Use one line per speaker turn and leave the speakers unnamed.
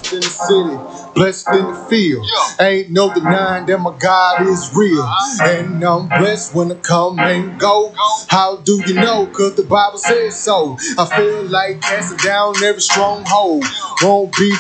Blessed in the city, blessed in the field. Ain't no denying that my God is real. And I'm blessed when I come and go. How do you know? Cause the Bible says so. I feel like casting down every stronghold. Won't be